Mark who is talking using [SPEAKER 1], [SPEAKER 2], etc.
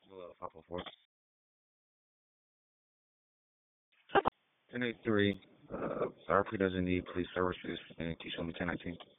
[SPEAKER 1] Hello, 504. 1083. RP doesn't need police services and teach only 1019.